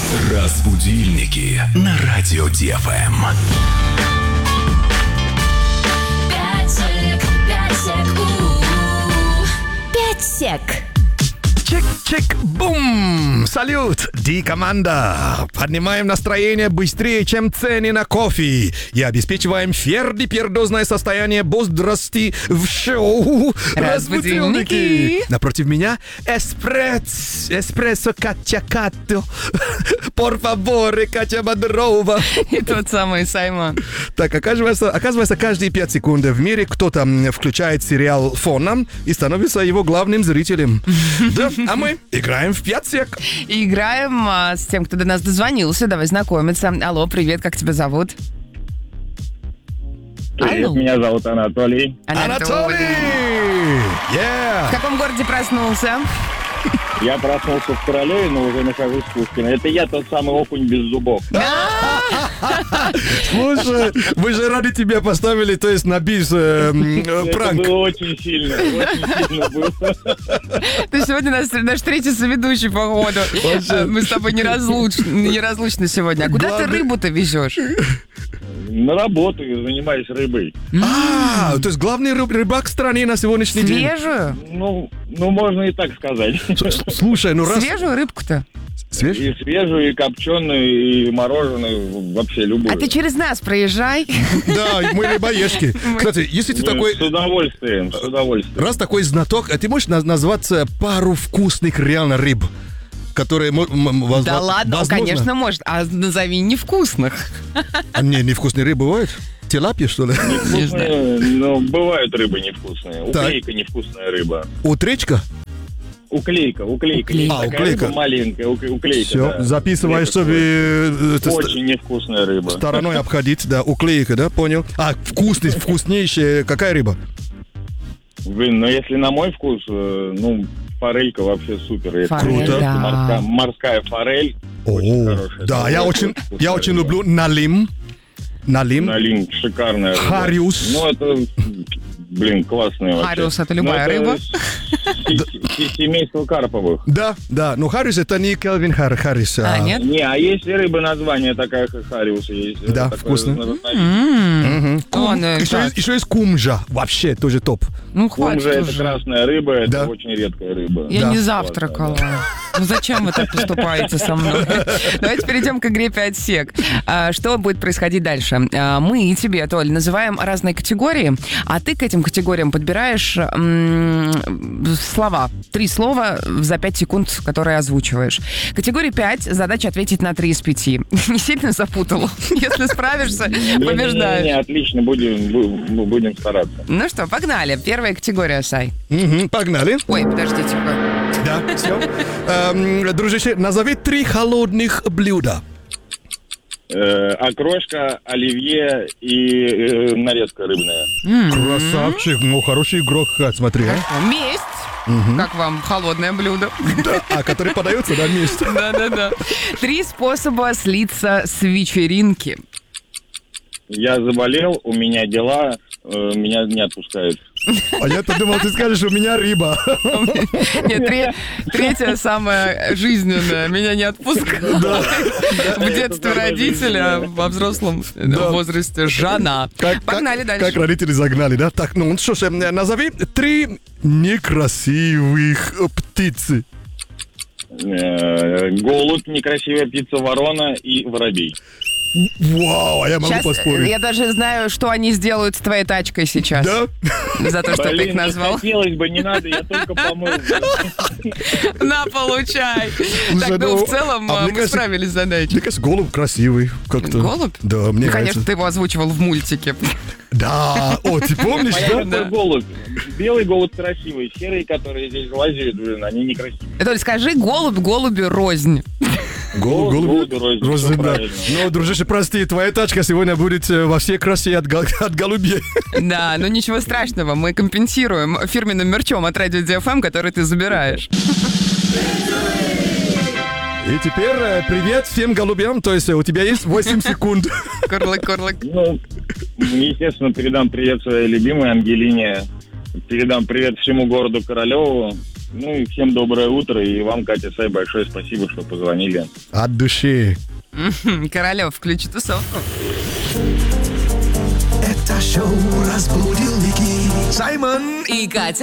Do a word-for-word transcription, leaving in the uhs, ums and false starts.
Разбудильники на радио Ди Эф Эм. Пятсек, пятсек, у. Пятсек. Чик-чик-бум! Салют, Ди-команда! Поднимаем настроение быстрее, чем цены на кофе. И обеспечиваем ферди-пердозное состояние бодрости в шоу «Разбудильники». Напротив меня эспресс, эспрессо качакато. Por favore, Катя Бодрова. И тот самый Саймон. Так, оказывается, оказывается, каждые пять секунд в мире кто-то включает сериал фоном и становится его главным зрителем. Да, а мы играем в пятсек. Играем а, с тем, кто до нас дозвонился. Давай знакомиться. Алло, привет, как тебя зовут? Привет, Алло. меня зовут Анатолий. Анатолий! Yeah. В каком городе проснулся? Я проснулся в Королеве, но уже нахожусь в Пушкино. Это я тот самый окунь без зубов. Слушай, мы же ради тебя поставили, то есть на бис э, э, пранк. Это было очень сильно, очень сильно было. Ты сегодня наш, наш третий соведущий, походу. Вообще. Мы с тобой неразлучны, неразлучны сегодня. А куда Главное- ты рыбу-то везешь? На работу и занимаюсь рыбой. А, то есть главный рыб- рыбак в стране на сегодняшний день. Свежую? Ну, ну, можно и так сказать. С- Слушай, ну раз... Свежую рыбку-то? Свежий? И свежую, и копченую, и мороженую, вообще любую. А ты через нас проезжай. Да, мы рыбоежки. Кстати, если ты Ну, такой... С удовольствием, с удовольствием. Раз такой знаток, а ты можешь наз- назвать э, пару вкусных реально рыб, которые... мо- м- м- воз- Да ладно, он, возможно- конечно, может. А назови невкусных. А не, невкусные рыбы бывают? Тилапия, что ли? Невкусные, ну, бывают рыбы невкусные. Так. Уклейка невкусная рыба. Утречка? Уклейка, уклейка. Есть А, такая уклейка. рыба маленькая, ук- уклейка, Все, да. записываешь Уклейка себе... э, это ст- Очень невкусная рыба. Стороной обходить, да, уклейка, да, понял. А, вкусный, вкуснейшая, какая рыба? Блин, ну если на мой вкус, э, ну, форелька вообще супер. Если Форель, Круто. да. Морская, морская форель. Очень О, хорошая. да, Это я очень очень, вкусная я очень рыба. люблю налим. Налим. Налим, шикарная рыба. Хариус. Ну, это, блин, классная вообще. Хариус — это любая Ну, рыба. се- се- Семейство карповых. Да, да, но Харрис это не Келвин Хар, Харрис. А, нет? Не, а есть и рыба название такая, как Хариус. Есть. Да, Такое вкусно. разновидность. Мгм. Кум. Он, э, еще, так. есть, еще есть кумжа, вообще тоже топ. Ну, Кум хватит же это уже. красная рыба, это Да. очень редкая рыба. Я Да. не завтракала. Ну зачем вы так поступаете со мной? Давайте перейдем к игре пять сек. А, Что будет происходить дальше? А, Мы и тебе, Толь, называем разные категории, а ты к этим категориям подбираешь м, слова. Три слова за пять секунд, которые озвучиваешь. Категория пять. Задача ответить на три из пяти. Не сильно запутала? Если справишься, Не-не-не, побеждаешь. отлично, будем, бу- будем стараться. Ну что, погнали. Первая категория, Сай. Мгм, погнали. Ой, подождите. Да, все. Эм, дружище, назови три холодных блюда. Э, окрошка, оливье и э, нарезка рыбная. Красавчик, ну хороший игрок, смотри, а. Месть. Как вам холодное блюдо? Да, а который подается, да, вместе. Да-да-да. Три способа слиться с вечеринки. Я заболел, у меня дела, э, меня не отпускают. А я-то думал, ты скажешь, у меня рыба. Нет, тре- третья самая жизненная. Меня не отпускала. В детстве родители, а во взрослом возрасте жена. Как- Погнали как- дальше. Как родители загнали, да? Так, ну что ж, э, назови три некрасивых э, птицы. Э, голубь, некрасивая птица, ворона и воробей. Вау, а я могу Сейчас поспорить. я даже знаю, что они сделают с твоей тачкой сейчас. Да? За то, что ты их Блин, не назвал. хотелось бы, не надо, я только помыл. На, получай. Слушай, Так, ну, ну, в целом, а а, мне мы кажется- справились с задачей. Мне кажется, голубь красивый как-то. Голубь? Да, мне Ну, нравится. конечно, ты его озвучивал в мультике. Да, о, ты помнишь, Понятно, да? какой голубь. Белый голубь красивый, серый, которые здесь лазят, блин, они некрасивые. Толь, скажи голубь голубю рознь. Голубь, голубь. Голубь, рознь, Рознь, всё да. правильно. Ну, дружище, прости, твоя тачка сегодня будет э, во всей красе от, гол- от голубей. Да, ну ничего страшного, мы компенсируем фирменным мерчом от Радио Ди Эф Эм, который ты забираешь. И теперь э, привет всем голубям, то есть э, у тебя есть восемь секунд. Курлык, курлык. Ну, естественно, передам привет своей любимой Ангелине. Передам привет всему городу Королеву. Ну и всем доброе утро. И вам, Катя, Сай, большое спасибо, что позвонили. От души. Королев, включи тусовку. Это шоу разбудил Вики. Саймон И Катя.